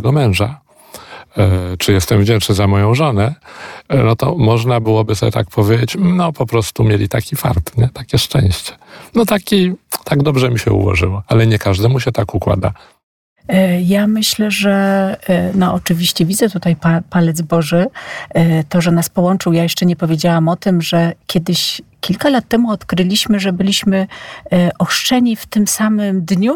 mojego męża, czy jestem wdzięczny za moją żonę, no to można byłoby sobie tak powiedzieć, no po prostu mieli taki fart, nie? Takie szczęście. No tak dobrze mi się ułożyło, ale nie każdemu się tak układa. Ja myślę, że no oczywiście widzę tutaj palec Boży, to, że nas połączył. Ja jeszcze nie powiedziałam o tym, że kiedyś, kilka lat temu odkryliśmy, że byliśmy ochrzczeni w tym samym dniu